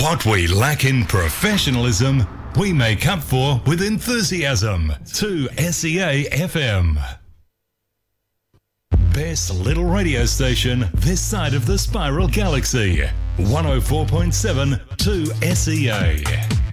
What we lack in professionalism, we make up for with enthusiasm. 2SEA FM. Best little radio station this side of the Spiral Galaxy. 104.7 2SEA.